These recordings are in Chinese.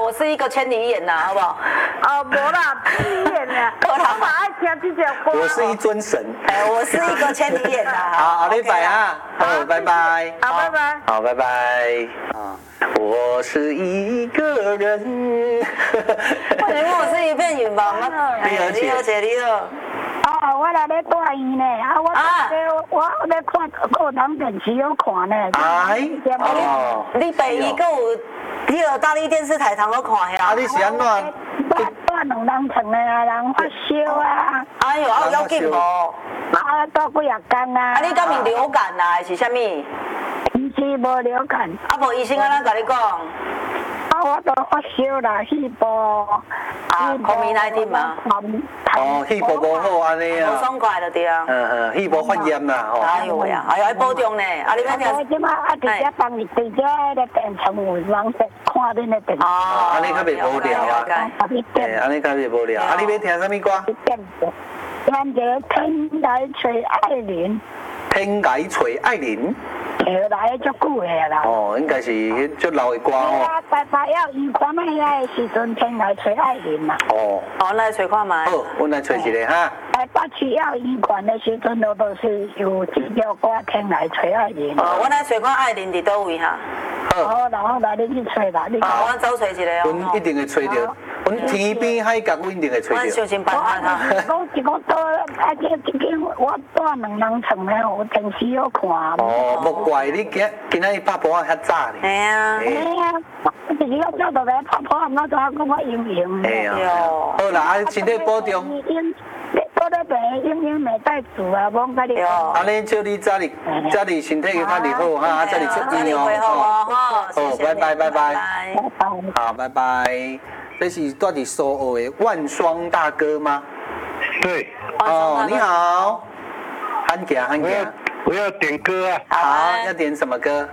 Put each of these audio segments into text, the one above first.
我是一个千里眼呐，好不好？ 无啦，千里眼啦，我嘛爱听这首歌。 我是一尊神。 我是一个千里眼呐。 好，礼拜啊，好，拜拜。 好，拜拜。 好，拜拜。啊，我是一个人。 我是一片云吧？ 你好， 你好。 哦，我来咧大院呢，我咧看各人电视有看呢。 哎，哦， 你北一个有迄个大力电视台通好看呀？ 啊，你是安怎？ 带两人床的啊，人发烧啊。 哎呦，啊有要紧无？ 啊，到几啊天啊？ 啊，你敢是流感啊，还是啥物？ 唔是无流感。 啊，无医生安怎甲你讲？ 啊，我都发烧啦，气部。 啊，COVID-19嘛。 哦，气部无好安尼啊。 无爽快就对啊。 气部发炎啦，吼。 哎呦喂啊，哎呦，要保重呢。啊，你要听。 我即马啊，直接帮你直接咧电窗有人看恁咧电视。 哦，安尼较袂无聊啊。安尼较袂无聊。啊，你要听啥物歌？ 咱这天来吹爱玲。 天来吹爱玲。 后来足久的啦。 哦，应该是迄足老的歌哦。 拜拜要余款的遐时阵，天来吹爱玲啦。 哦。 好，来找看卖。 好，阮来找一个哈。 台北市要余款的时阵，都是有这条歌《天来吹爱玲》。 哦，我来找看爱玲伫倒位哈。 好，然后来你去找啦，你。 好，我走找一个哦。 阮一定会找到，阮天边海角，阮一定会找到。 我小心办法哈。 我一个多，啊，这间我住两人床的，有电视好看。 哦，莫怪你今仔日拍波啊遐早呢。 系啊。 哎呀，就是我早就来拍波，唔知怎讲我用用。 哎呀，好啦，啊，身体保重。 我咧病，永没带住啊，忘甲你。 安尼祝你早日身体较日好哈，啊，早日出院哦。好，拜拜拜拜。好，拜拜。这是住伫苏澳的万双大哥吗？ 对。 哦，你好。汉家。 我要点歌啊。 好，要点什么歌？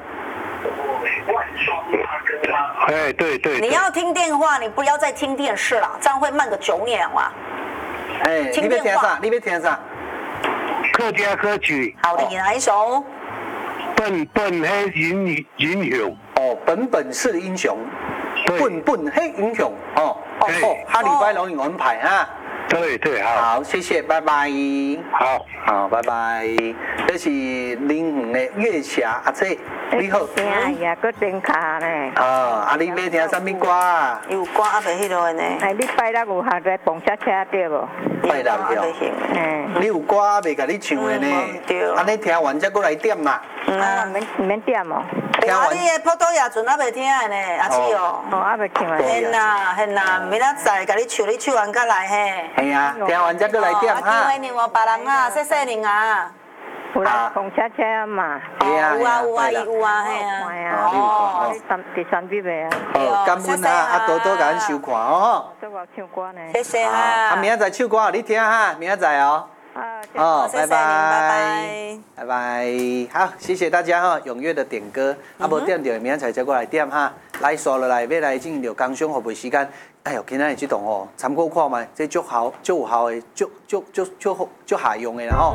哎，对。 你要听电话，你不要再听电视了，这样会慢个9年啊。 哎，你要听啥？你要听啥？ 客家歌曲。 好的，哪一首？ 笨黑英雄。 哦，本是英雄。笨黑英雄。哦，哈利拜龙有安排哈。 对， 好，谢谢，拜拜。好，拜拜。这是林园的月霞阿姐，你好。 哎呀，搁真卡呢。 啊，你要听什么歌啊？ 有歌阿袂迄落的呢。 哎，你拜六有下在蹦车车对无？ 拜六有。你有歌阿袂甲你唱的呢？安尼听完才过来点嘛。 免点哦。 听完。你的葡萄牙船阿袂听的呢，阿姊哦。 阿袂听的。 hen啦，明仔载甲你唱完才来嘿。 系啊，听完才过来点哈。 听另外别人啊，谢谢您啊。 有啦，蹦车车嘛。 有啊， 有啊，嘿啊。 哦，第三笔袂啊。 好，感恩啊，多多甲咱收看哦。 做我唱歌呢。 谢谢哈。 啊，明仔载唱歌你听哈，明仔载哦。拜拜，好，谢谢大家哈，踊跃的点歌，啊，无点到明仔载过来点哈，来刷落来要来进行工商服务时间，哎呦，今仔日这档哦，参考看卖，这足好，足有效的，足下用的啦吼。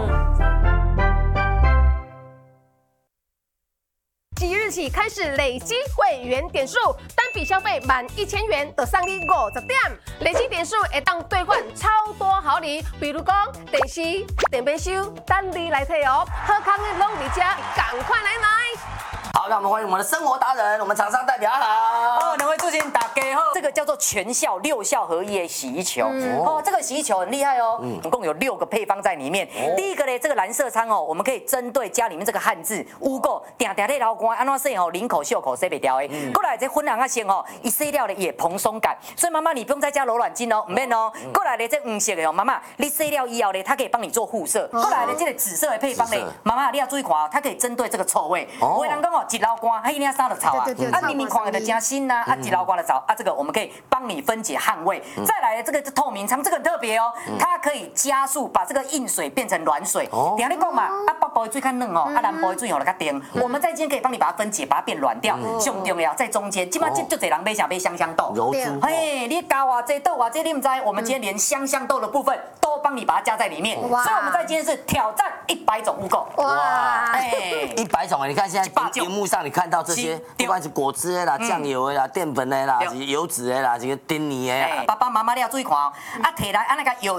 即日起开始累积会员点数，单笔消费满1000元就送你50点，累积点数会当兑换超多好礼，比如讲电视、电冰箱，等你来摕哦。好康的拢伫遮，赶快来买！ 好，那我们欢迎我们的生活达人，我们厂商代表好。 两位主持人大家好，这个叫做全效6效合一的洗衣球哦，这个洗衣球很厉害哦，总共有6个配方在里面。第一个呢，这个蓝色仓哦，我们可以针对家里面这个汗渍、污垢，定在流汗，安怎洗哦，领口、袖口洗不掉的。过来这粉红啊线哦，一洗掉的也蓬松感，所以妈妈你不用再加柔软巾哦，唔免哦。过来的这黄色的哦，妈妈你洗掉以后呢，它可以帮你做护色。过来的这个紫色的配方呢，妈妈你要注意看哦，它可以针对这个臭味。有的人讲哦，一流汗，还一领衫就臭啊，明明看的加新呐，一流汗的臭啊，这个我们可以帮你分解汗味。再来这个透明仓，这个很特别哦，它可以加速把这个硬水变成软水。听你讲嘛，北部的水较嫩哦，南部的水哦就较甜。我们在今天可以帮你把它分解，把它变软掉。最重要在中间，基本上就这人买啥买香香豆，嘿，你加偌济豆偌济，你唔知？我们今天连香香豆的部分都帮你把它加在里面。所以我们在今天是挑战100种污垢。哇， 哎，100种，你看现在幕上你看到这些，不管是果汁的啦、酱油的啦、淀粉的啦、是油脂的啦、这个丁尼的啦。 爸爸妈妈你要注意看哦，啊，摕来啊那个油。